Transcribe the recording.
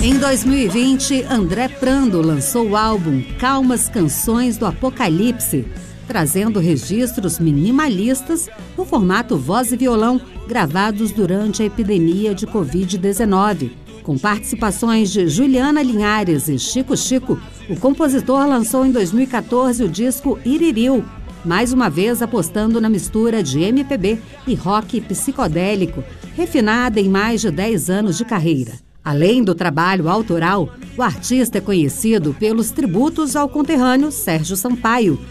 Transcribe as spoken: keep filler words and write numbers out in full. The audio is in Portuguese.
Em dois mil e vinte, André Prando lançou o álbum Calmas Canções do Apocalipse, trazendo registros minimalistas no formato voz e violão gravados durante a epidemia de covid dezenove. Com participações de Juliana Linhares e Chico Chico, o compositor lançou em dois mil e quatorze o disco Iririu, mais uma vez apostando na mistura de M P B e rock psicodélico, refinada em mais de dez anos de carreira. Além do trabalho autoral, o artista é conhecido pelos tributos ao conterrâneo Sérgio Sampaio,